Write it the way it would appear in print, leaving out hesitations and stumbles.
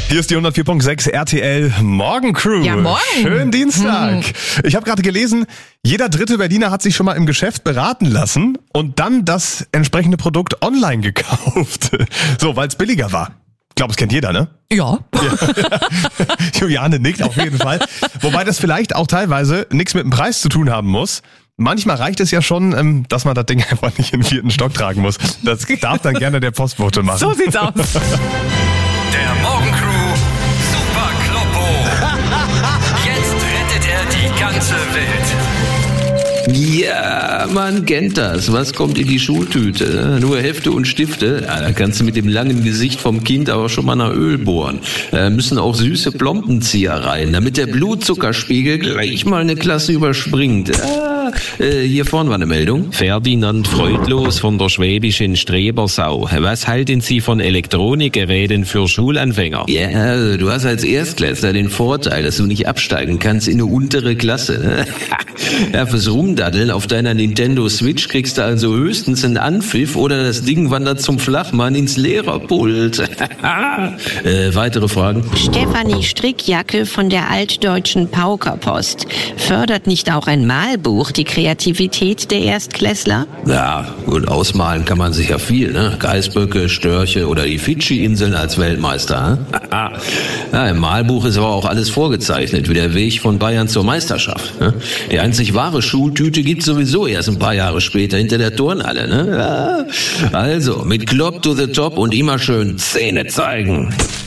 Hier ist die 104.6 RTL Morgencrew. Ja, morgen. Schönen Dienstag. Ich habe gerade gelesen, jeder dritte Berliner hat sich schon mal im Geschäft beraten lassen und dann das entsprechende Produkt online gekauft. So, weil es billiger war. Ich glaube, es kennt jeder, ne? Ja. Juliane nickt auf jeden Fall. Wobei das vielleicht auch teilweise nichts mit dem Preis zu tun haben muss. Manchmal reicht es ja schon, dass man das Ding einfach nicht in den 4. Stock tragen muss. Das darf dann gerne der Postbote machen. So sieht's aus. Der Morgencrew Super Kloppo. Jetzt rettet er die ganze Welt. Ja, man kennt das. Was kommt in die Schultüte? Nur Hefte und Stifte. Ja, da kannst du mit dem langen Gesicht vom Kind aber schon mal nach Öl bohren. Müssen auch süße Plombenzieher rein, damit der Blutzuckerspiegel gleich mal eine Klasse überspringt. Hier vorne war eine Meldung. Ferdinand Freudlos von der schwäbischen Strebersau. Was halten Sie von Elektronikgeräten für Schulanfänger? Ja, du hast als Erstklässler den Vorteil, dass du nicht absteigen kannst in eine untere Klasse. Ja, fürs Rumdaddeln auf deiner Nintendo Switch kriegst du also höchstens einen Anpfiff oder das Ding wandert zum Flachmann ins Lehrerpult. Weitere Fragen? Stefanie Strickjacke von der altdeutschen Paukerpost. Fördert nicht auch ein Malbuch die Kreativität der Erstklässler? Ja, gut, ausmalen kann man sich ja viel, ne? Geißböcke, Störche oder die Fidschi-Inseln als Weltmeister. Ja, im Malbuch ist aber auch alles vorgezeichnet, wie der Weg von Bayern zur Meisterschaft. Ne? Die einzig wahre Schultüte gibt's sowieso erst ein paar Jahre später hinter der Turnhalle. Ne? Ja. Also, mit Klopp to the Top und immer schön Zähne zeigen.